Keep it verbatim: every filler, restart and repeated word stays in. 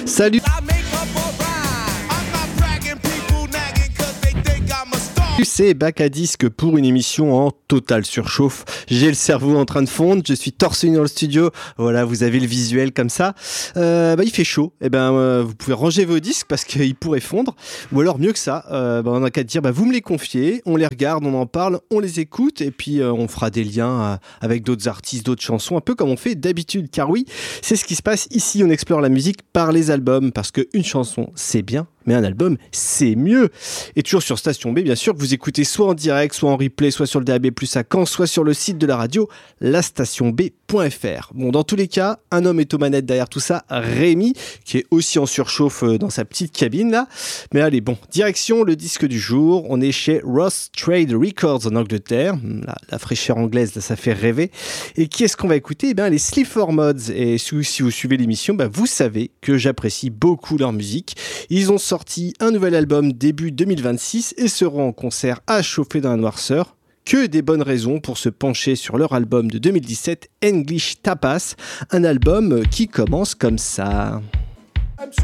Salut. C'est Bac à Disque pour une émission en totale surchauffe. J'ai le cerveau en train de fondre, je suis torse nu dans le studio. Voilà, vous avez le visuel comme ça. Euh, bah, il fait chaud. Et ben, euh, vous pouvez ranger vos disques parce qu'ils pourraient fondre. Ou alors mieux que ça, euh, bah, on n'a qu'à dire, bah, vous me les confiez, on les regarde, on en parle, on les écoute et puis euh, on fera des liens euh, avec d'autres artistes, d'autres chansons, un peu comme on fait d'habitude. Car oui, c'est ce qui se passe ici. On explore la musique par les albums parce qu'une chanson, c'est bien. Mais un album, c'est mieux. Et toujours sur Station B, bien sûr, que vous écoutez soit en direct, soit en replay, soit sur le D A B plus, à Caen, soit sur le site de la radio, la station b point f r. Bon, dans tous les cas, un homme est aux manettes derrière tout ça, Rémi, qui est aussi en surchauffe dans sa petite cabine, là. Mais allez, bon, direction le disque du jour. On est chez Ross Trade Records en Angleterre. La, la fraîcheur anglaise, là, ça fait rêver. Et qui est-ce qu'on va écouter ? Eh bien, les Sleaford Mods. Et si, si vous suivez l'émission, bah, vous savez que j'apprécie beaucoup leur musique. Ils ont sorti un nouvel album début deux mille vingt-six et seront en concert à chauffer dans la noirceur. Que des bonnes raisons pour se pencher sur leur album de deux mille dix-sept, English Tapas, un album qui commence comme ça.